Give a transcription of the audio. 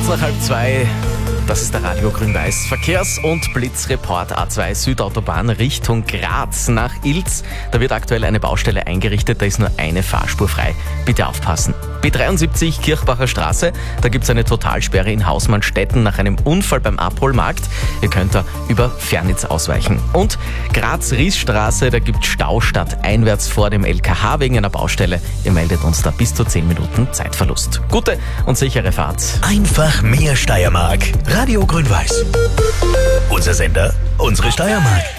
kurz nach 1:30. Das ist der Radio Grün-Weiß Verkehrs- und Blitzreport A2 Südautobahn Richtung Graz nach Ilz. Da wird aktuell eine Baustelle eingerichtet, da ist nur eine Fahrspur frei. Bitte aufpassen. B73 Kirchbacher Straße, da gibt es eine Totalsperre in Hausmannstetten nach einem Unfall beim Abholmarkt. Ihr könnt da über Fernitz ausweichen. Und Graz-Riesstraße, da gibt es Stau stadteinwärts vor dem LKH wegen einer Baustelle. Ihr meldet uns da bis zu 10 Minuten Zeitverlust. Gute und sichere Fahrt. Einfach mehr Steiermark. Radio Grün-Weiß. Unser Sender, unsere Steiermark.